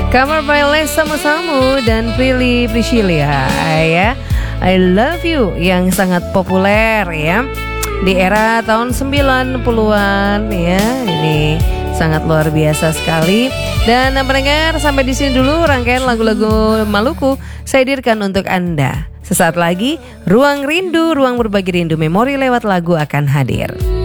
Cover by Lesa Musamu dan Prilly Priscilia ya. I Love You yang sangat populer ya di era tahun 90-an ya. Ini sangat luar biasa sekali. Dan pendengar, sampai di sini dulu rangkaian lagu-lagu Maluku saya hadirkan untuk Anda. Sesaat lagi Ruang Rindu, ruang berbagi rindu memori lewat lagu akan hadir.